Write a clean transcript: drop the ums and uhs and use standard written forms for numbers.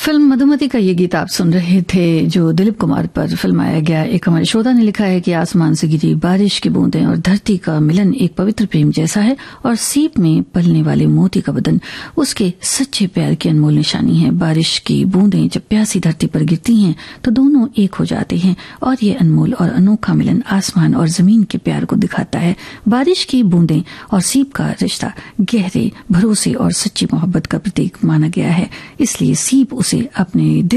Film Madhumati का ये गीत आप सुन रहे थे जो दिलीप कुमार पर फिल्माया गया। एक हमारे श्रोता ने लिखा है कि आसमान से गिरी बारिश की बूंदें और धरती का मिलन एक पवित्र प्रेम जैसा है और सीप में पलने वाले मोती का बदन उसके सच्चे प्यार की अनमोल निशानी है। बारिश की बूंदें जब प्यासी धरती पर गिरती हैं तो दोनों एक हो जाते हैं और ये अनमोल और अनोखा मिलन आसमान और जमीन के प्यार को दिखाता है। बारिश की बूंदें और सीप का रिश्ता गहरे भरोसे और सच्ची मोहब्बत का प्रतीक माना गया है, इसलिए सीप उसे अपने दिल